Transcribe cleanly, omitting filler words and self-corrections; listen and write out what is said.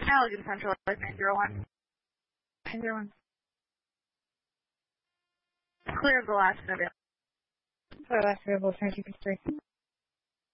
Allegan Central, 901. 901. Clear the last available. Last available, 3.